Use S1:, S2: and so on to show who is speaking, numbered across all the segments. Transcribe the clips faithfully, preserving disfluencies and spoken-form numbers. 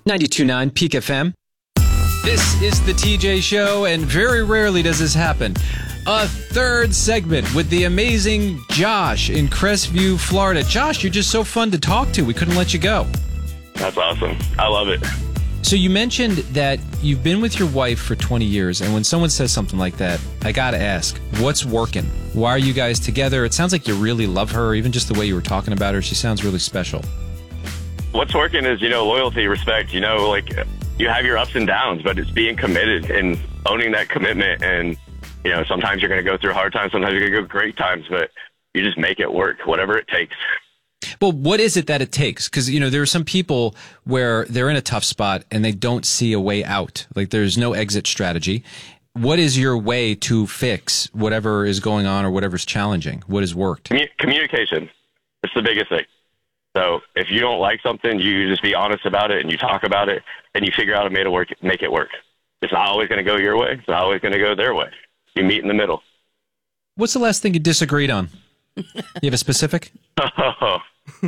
S1: ninety-two point nine Peak F M. This is the T J Show, and very rarely does this happen. A third segment with the amazing Josh in Crestview, Florida. Josh, you're just so fun to talk to. We couldn't let you go.
S2: That's awesome. I love it.
S1: So you mentioned that you've been with your wife for twenty years, and when someone says something like that, I gotta ask, what's working? Why are you guys together? It sounds like you really love her, even just the way you were talking about her. She sounds really special.
S2: What's working is, you know, loyalty, respect. You know, like, you have your ups and downs, but it's being committed and owning that commitment. And, you know, sometimes you're going to go through hard times, sometimes you're going to go great times, but you just make it work, whatever it takes.
S1: Well, what is it that it takes? Because, you know, there are some people where they're in a tough spot and they don't see a way out. Like, there's no exit strategy. What is your way to fix whatever is going on or whatever's challenging? What has worked?
S2: Commun- communication. It's the biggest thing. So if you don't like something, you just be honest about it and you talk about it and you figure out a way to work, make it work. It's not always going to go your way. It's not always going to go their way. You meet in the middle.
S1: What's the last thing you disagreed on? You have a specific?
S2: Oh.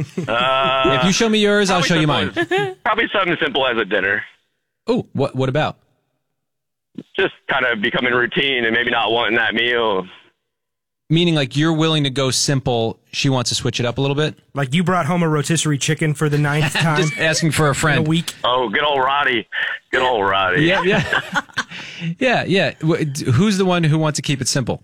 S2: Uh,
S1: if you show me yours, I'll show you mine.
S2: As, probably something simple as a dinner.
S1: Oh, what what about?
S2: Just kind of becoming routine and maybe not wanting that meal.
S1: Meaning, like, you're willing to go simple. She wants to switch it up a little bit.
S3: Like you brought home a rotisserie chicken for the ninth time.
S1: Just asking for a friend.
S3: In a week.
S2: Oh, good old Roddy. Good old Roddy.
S1: Yeah, yeah, yeah, yeah. Who's the one who wants to keep it simple?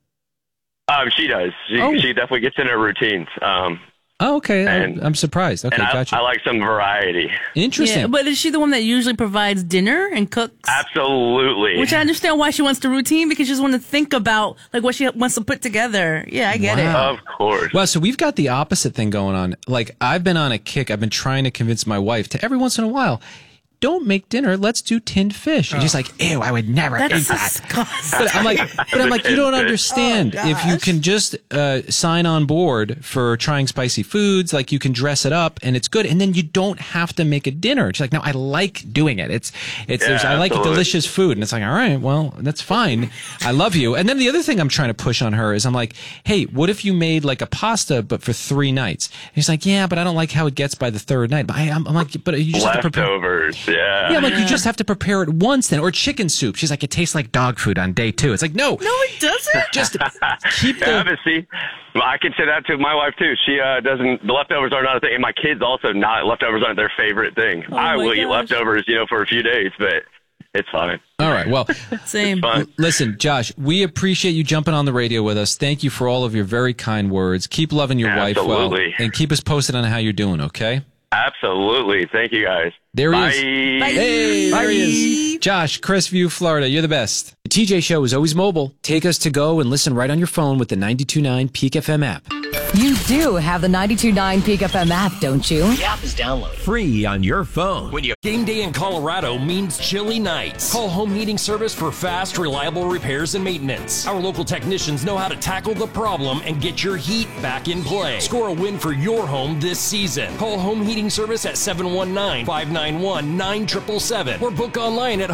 S2: Um, she does. She,
S1: oh.
S2: she definitely gets in her routines. Um,
S1: oh, okay.
S2: And,
S1: I'm surprised. Okay,
S2: and I,
S1: gotcha.
S2: I like some variety.
S1: Interesting.
S4: Yeah, but is she the one that usually provides dinner and cooks?
S2: Absolutely.
S4: Which I understand why she wants the routine, because she just wants to think about like what she wants to put together. Yeah, I get
S1: wow.
S4: it.
S2: Of course.
S1: Well, so we've got the opposite thing going on. Like, I've been on a kick. I've been trying to convince my wife to every once in a while, don't make dinner. Let's do tinned fish. And she's like, ew, I would never
S4: That's
S1: eat that.
S4: disgusting.
S1: But I'm like, but I'm like, you don't understand.
S4: Oh,
S1: if you can just uh, sign on board for trying spicy foods, like, you can dress it up and it's good, and then you don't have to make a dinner. She's like, no, I like doing it. It's, it's,
S2: Yeah,
S1: there's, I like
S2: absolutely.
S1: delicious food, and it's like, all right, well, that's fine. I love you. And then the other thing I'm trying to push on her is, I'm like, hey, what if you made like a pasta but for three nights? And he's like, yeah, but I don't like how it gets by the third night. But I, I'm, I'm like, but you just have to prepare.
S2: Leftovers, yeah.
S1: Yeah, I'm like, you just have to prepare it once then. Or chicken soup. She's like, it tastes like dog food on day two. It's like, no.
S4: No, it doesn't.
S1: Just keep the...
S2: Yeah, but see, I can say that to my wife, too. She uh, doesn't, the leftovers are not a thing. And my kids also not, leftovers aren't their favorite thing.
S4: Oh
S2: I
S4: my
S2: will eat
S4: gosh.
S2: leftovers, you know, for a few days, but it's fine.
S1: All right, well,
S4: Same.
S2: Fun.
S1: listen, Josh, we appreciate you jumping on the radio with us. Thank you for all of your very kind words. Keep loving your wife well.
S2: Absolutely.
S1: And keep us posted on how you're doing, okay?
S2: Absolutely. Thank you, guys.
S1: There he
S2: Bye.
S1: is.
S4: Bye.
S1: Hey, there he is. Josh, Crestview, Florida. You're the best. The T J Show is always mobile. Take us to go and listen right on your phone with the ninety-two point nine Peak F M app.
S5: You do have the ninety-two point nine Peak F M app, don't you?
S6: The app is downloaded.
S7: Free on your phone.
S6: When you game day in Colorado means chilly nights. Call Home Heating Service for fast, reliable repairs and maintenance. Our local technicians know how to tackle the problem and get your heat back in play. Score a win for your home this season. Call Home Heating Service at seven one nine, five nine one, nine seven seven seven or book online at